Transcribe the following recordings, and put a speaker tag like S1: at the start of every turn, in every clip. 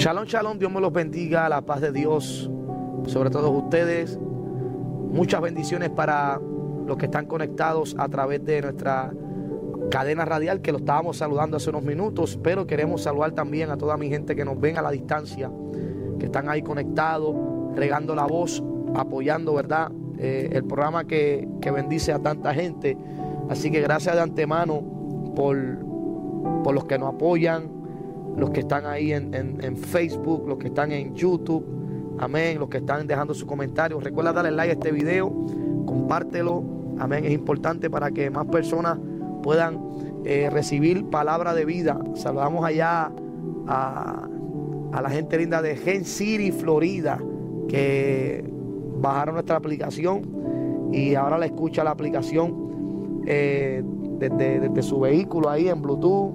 S1: Shalom, shalom, Dios me los bendiga, la paz de Dios sobre todos ustedes. Muchas bendiciones para los que están conectados a través de nuestra cadena radial, que lo estábamos saludando hace unos minutos, pero queremos saludar también a toda mi gente que nos ven a la distancia, que están ahí conectados, regando la voz, apoyando, ¿verdad? El programa que bendice a tanta gente. Así que gracias de antemano por los que nos apoyan, los que están ahí en Facebook, los que están en YouTube, amén, los que están dejando sus comentarios. Recuerda darle like a este video, compártelo, amén, es importante para que más personas puedan recibir palabra de vida. Saludamos allá a la gente linda de Gen City, Florida, que bajaron nuestra aplicación y ahora la escucha la aplicación desde su vehículo ahí en Bluetooth.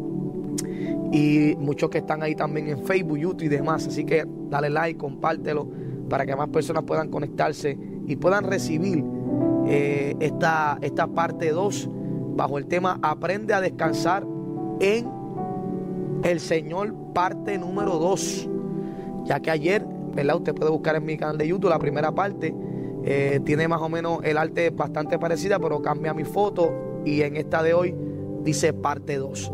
S1: Y muchos que están ahí también en Facebook, YouTube y demás. Así que dale like, compártelo para que más personas puedan conectarse y puedan recibir esta parte 2 bajo el tema Aprende a descansar en el Señor, parte número 2. Ya que ayer, ¿verdad? Usted puede buscar en mi canal de YouTube la primera parte. Tiene más o menos el arte bastante parecida, pero cambia mi foto. Y en esta de hoy dice parte 2.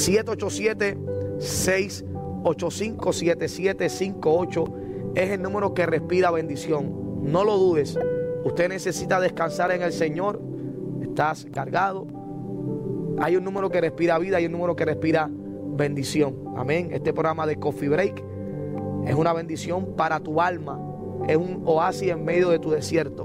S1: 787-685-7758 es el número que respira bendición. No lo dudes. Usted necesita descansar en el Señor. Estás cargado. Hay un número que respira vida, hay un número que respira bendición. Amén. Este programa de Coffee Break es una bendición para tu alma. Es un oasis en medio de tu desierto.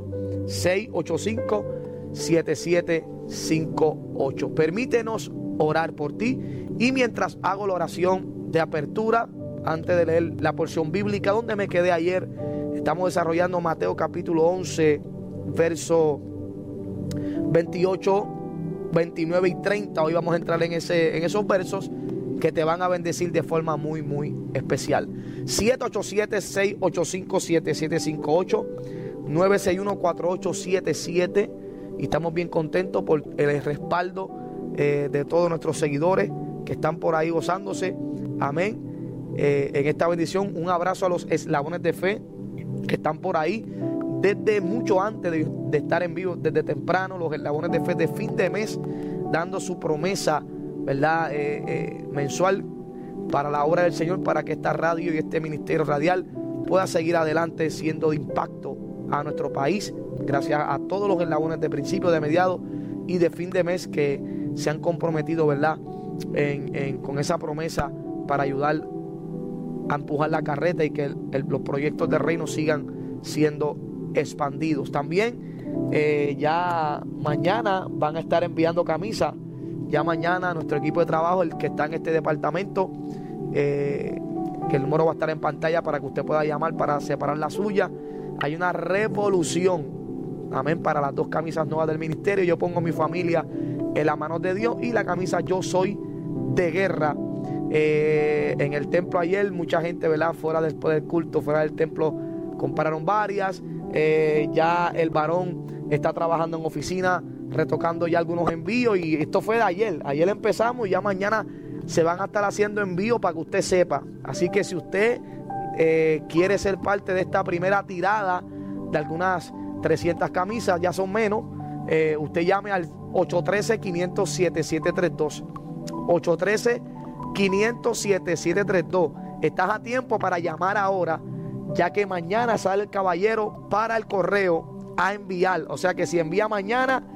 S1: 685-7758. Permítenos orar por ti. Y mientras hago la oración de apertura, antes de leer la porción bíblica donde me quedé ayer, estamos desarrollando Mateo capítulo 11, verso 28, 29 y 30. Hoy vamos a entrar en esos versos que te van a bendecir de forma muy, muy especial. 787-685-7758, 961-4877. Y estamos bien contentos por el respaldo de todos nuestros seguidores que están por ahí gozándose, amén, en esta bendición. Un abrazo a los eslabones de fe que están por ahí desde mucho antes de estar en vivo, desde temprano, los eslabones de fe de fin de mes, dando su promesa, ¿verdad? Mensual para la obra del Señor, para que esta radio y este ministerio radial pueda seguir adelante siendo de impacto a nuestro país. Gracias a todos los eslabones de principio, de mediado y de fin de mes que se han comprometido, ¿verdad? Con esa promesa para ayudar a empujar la carreta y que los proyectos del reino sigan siendo expandidos. También ya mañana van a estar enviando camisas. Ya mañana nuestro equipo de trabajo, el que está en este departamento, que el número va a estar en pantalla para que usted pueda llamar para separar la suya. Hay una revolución, amén, para las 2 camisas nuevas del ministerio. Yo pongo mi familia en las manos de Dios, y la camisa Yo Soy de Guerra. En el templo ayer, mucha gente, ¿verdad? Fuera después del culto, fuera del templo, compraron varias. Ya el varón está trabajando en oficina, retocando ya algunos envíos. Y esto fue de ayer. Ayer empezamos y ya mañana se van a estar haciendo envíos para que usted sepa. Así que si usted quiere ser parte de esta primera tirada de algunas 300 camisas, ya son menos, usted llame al 813-500-7732. 813-500-7732. Estás a tiempo para llamar ahora, ya que mañana sale el caballero para el correo a enviar. O sea que si envía mañana,